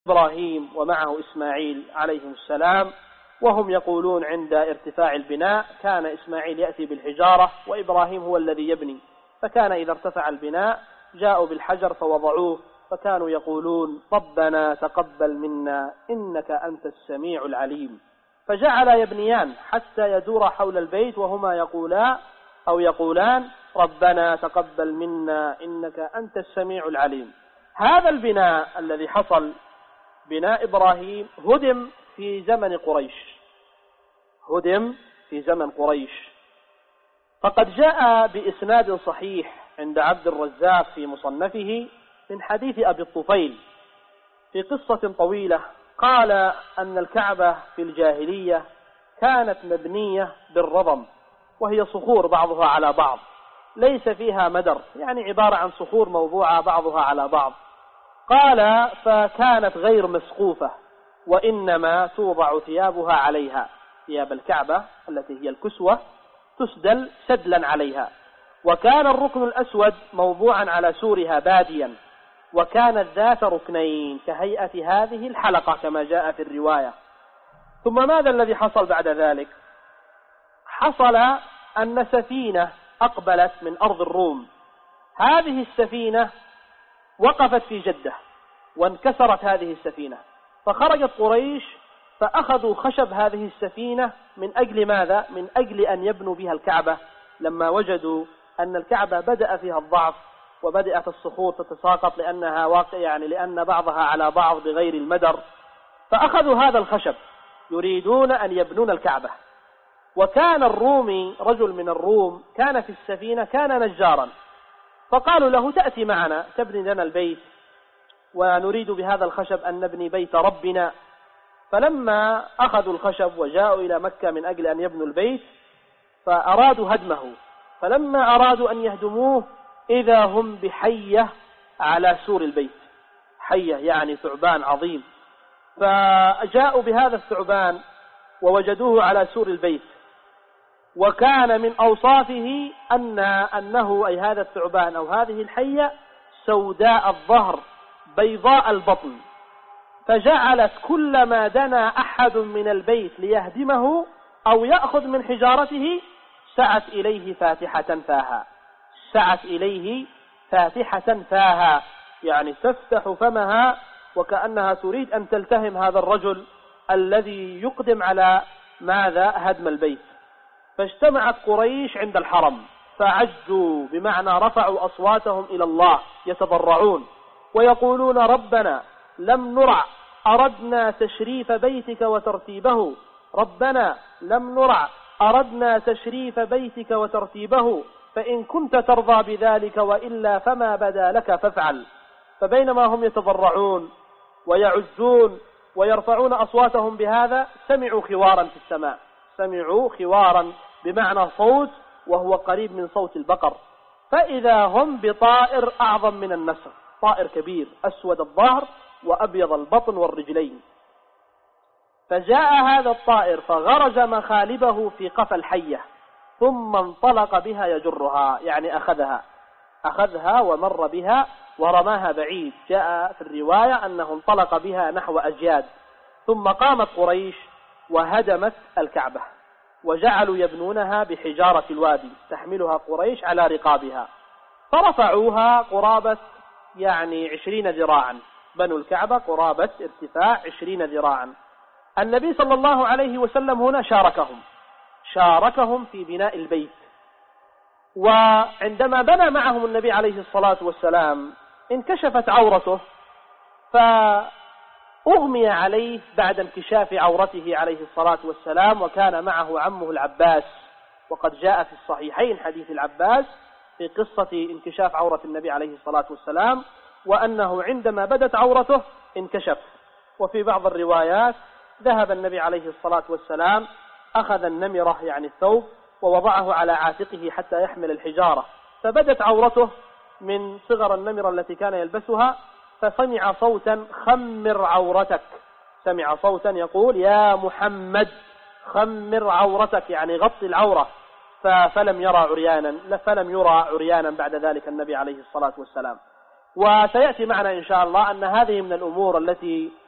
إبراهيم ومعه إسماعيل عليهم السلام، وهم يقولون عند ارتفاع البناء كان إسماعيل يأتي بالحجارة وإبراهيم هو الذي يبني، فكان إذا ارتفع البناء جاءوا بالحجر فوضعوه، فكانوا يقولون ربنا تقبل منا إنك أنت السميع العليم، فجعل يبنيان حتى يدور حول البيت وهما يقولان ربنا تقبل منا إنك أنت السميع العليم. هذا البناء الذي حصل بناء إبراهيم هدم في زمن قريش، فقد جاء بإسناد صحيح عند عبد الرزاق في مصنفه من حديث أبي الطفيل في قصة طويلة، قال أن الكعبة في الجاهلية كانت مبنية بالرضم، وهي صخور بعضها على بعض ليس فيها مدر، يعني عبارة عن صخور موضوعة بعضها على بعض. قال فكانت غير مسقوفة، وإنما توضع ثيابها عليها، ثياب الكعبة التي هي الكسوة تسدل سدلا عليها، وكان الركن الأسود موضوعا على سورها باديا، وكانت ذات ركنين كهيئة هذه الحلقة كما جاء في الرواية. ثم ماذا الذي حصل بعد ذلك؟ حصل أن سفينة أقبلت من أرض الروم، هذه السفينة وقفت في جدة وانكسرت هذه السفينة، فخرجت قريش فأخذوا خشب هذه السفينة من أجل ماذا؟ من أجل أن يبنوا بها الكعبة، لما وجدوا أن الكعبة بدأ فيها الضعف وبدأت الصخور تتساقط لأن بعضها على بعض بغير المدر، فأخذوا هذا الخشب يريدون أن يبنون الكعبة. وكان الرومي رجل من الروم كان في السفينة كان نجارا، فقالوا له تأتي معنا تبني لنا البيت ونريد بهذا الخشب أن نبني بيت ربنا. فلما أخذوا الخشب وجاءوا إلى مكة من أجل أن يبنوا البيت فأرادوا هدمه، فلما أرادوا أن يهدموه إذا هم بحية على سور البيت، حية يعني ثعبان عظيم، فجاءوا بهذا الثعبان ووجدوه على سور البيت، وكان من أوصافه أنه أي هذا الثعبان أو هذه الحية سوداء الظهر بيضاء البطن، فجعلت كلما دنا أحد من البيت ليهدمه أو يأخذ من حجارته سعت إليه فاتحة فاها، يعني تفتح فمها وكأنها تريد أن تلتهم هذا الرجل الذي يقدم على ماذا؟ هدم البيت. فاجتمعت قريش عند الحرم فعجوا، بمعنى رفعوا أصواتهم إلى الله يتضرعون ويقولون ربنا لم نرع أردنا تشريف بيتك وترتيبه، ربنا لم نرع أردنا تشريف بيتك وترتيبه، فإن كنت ترضى بذلك وإلا فما بدا لك فافعل. فبينما هم يتضرعون ويعزون ويرفعون أصواتهم بهذا سمعوا خوارا في السماء، سمعوا خوارا بمعنى صوت وهو قريب من صوت البقر، فإذا هم بطائر أعظم من النسر، طائر كبير أسود الظهر وأبيض البطن والرجلين. فجاء هذا الطائر فغرز مخالبه في قفا الحية ثم انطلق بها يجرها، يعني أخذها ومر بها ورماها بعيد، جاء في الرواية أنه انطلق بها نحو أجياد. ثم قامت قريش وهدمت الكعبة وجعلوا يبنونها بحجارة الوادي تحملها قريش على رقابها، فرفعوها قرابة 20 ذراعا، بنوا الكعبة قرابة ارتفاع 20 ذراعا. النبي صلى الله عليه وسلم هنا شاركهم في بناء البيت، وعندما بنى معهم النبي عليه الصلاة والسلام انكشفت عورته فأغمي عليه بعد انكشاف عورته عليه الصلاة والسلام، وكان معه عمه العباس، وقد جاء في الصحيحين حديث العباس في قصة انكشاف عورة النبي عليه الصلاة والسلام، وأنه عندما بدت عورته انكشف. وفي بعض الروايات ذهب النبي عليه الصلاة والسلام أخذ النمرة يعني الثوب ووضعه على عاتقه حتى يحمل الحجارة، فبدت عورته من صغر النمرة التي كان يلبسها، فسمع صوتا خمر عورتك، سمع صوتا يقول يا محمد خمر عورتك، يعني غطي العورة، فلم يرى عريانا بعد ذلك النبي عليه الصلاة والسلام. وسيأتي معنا إن شاء الله أن هذه من الأمور التي